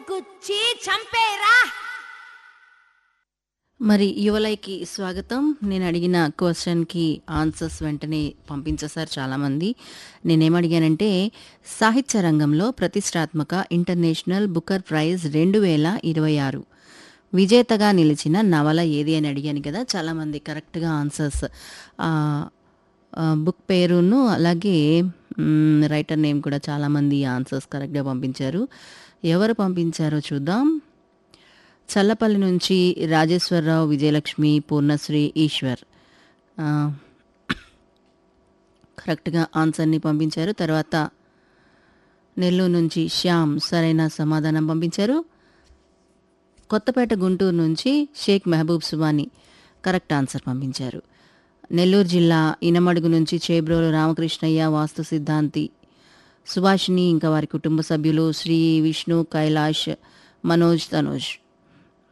గుచ్చి చంపేరా. మరి యువలైకి స్వాగతం. నేను అడిగిన క్వశ్చన్కి ఆన్సర్స్ వెంటనే పంపించేశారు చాలామంది. నేనేమడిగానంటే సాహిత్య రంగంలో ప్రతిష్టాత్మక ఇంటర్నేషనల్ బుకర్ ప్రైజ్ 2026 విజేతగా నిలిచిన నవల ఏది అని అడిగాను కదా. చాలామంది కరెక్ట్గా ఆన్సర్స్ బుక్ పేరును అలాగే రైటర్ నేమ్ కూడా చాలామంది ఆన్సర్స్ కరెక్ట్గా పంపించారు. ఎవరు పంపించారో చూద్దాం. చల్లపల్లి నుంచి రాజేశ్వరరావు, విజయలక్ష్మి, పూర్ణశ్రీ, ఈశ్వర్ ఆ, కరెక్ట్గా ఆన్సర్ని పంపించారు. తర్వాత నెల్లూరు నుంచి శ్యామ్ సరైన సమాధానం పంపించారు. కొత్తపేట గుంటూరు నుంచి షేక్ మెహబూబ్ సుబాని కరెక్ట్ ఆన్సర్ పంపించారు. నెల్లూరు జిల్లా ఇనమడుగు నుంచి చేబ్రోలు రామకృష్ణయ్య, వాస్తు సిద్ధాంతి, సుభాషిణి ఇంకా వారి కుటుంబ సభ్యులు శ్రీ విష్ణు, కైలాష్, మనోజ్, తనోజ్